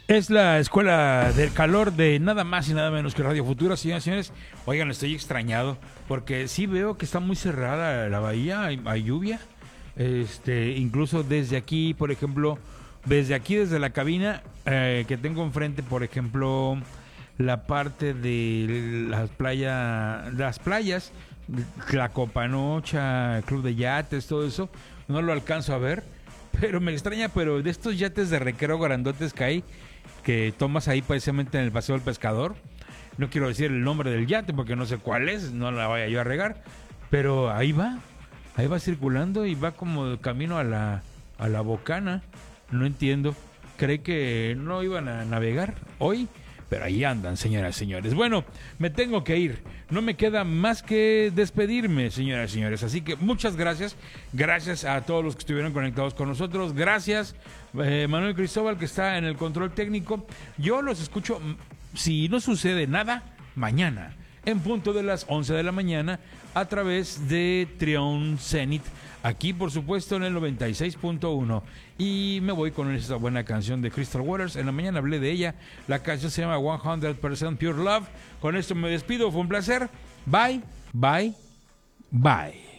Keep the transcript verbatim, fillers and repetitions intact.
Es la escuela del calor de nada más y nada menos que Radio Futura, señoras y señores. Oigan, estoy extrañado porque sí veo que está muy cerrada la bahía, hay, hay lluvia. Este, incluso desde aquí, por ejemplo, desde aquí, desde la cabina eh, que tengo enfrente, por ejemplo, la parte de las playas, las playas, la Copanocha, Club de Yates, todo eso, no lo alcanzo a ver. Pero me extraña, pero de estos yates de recreo grandotes que hay, que tomas ahí precisamente en el Paseo del Pescador, no quiero decir el nombre del yate porque no sé cuál es, no la vaya yo a regar, pero ahí va, ahí va circulando y va como camino a la, a la Bocana, no entiendo, cree que no iban a navegar hoy, pero ahí andan, señoras y señores. Bueno, me tengo que ir. No me queda más que despedirme, señoras y señores. Así que muchas gracias. Gracias a todos los que estuvieron conectados con nosotros. Gracias, eh, Manuel Cristóbal, que está en el control técnico. Yo los escucho, si no sucede nada, mañana, en punto de las once de la mañana, a través de Trion Zenit. Aquí, por supuesto, en el noventa y seis punto uno. Y me voy con esta buena canción de Crystal Waters. En la mañana hablé de ella. La canción se llama cien por ciento Pure Love. Con esto me despido. Fue un placer. Bye, bye, bye.